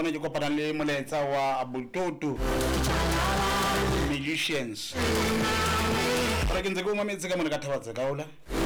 ne ke kopana le molaetsa wa Butoto Magicians. Re ke ntse ke mo metse ka mona ka Thabatse kaola.